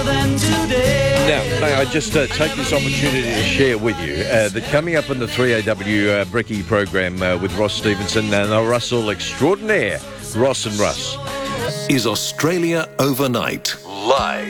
Now, may I just take this opportunity to share with you that coming up in the 3AW Bricky program with Ross Stevenson and the Russell extraordinaire, Ross and Russ. Is Australia Overnight live.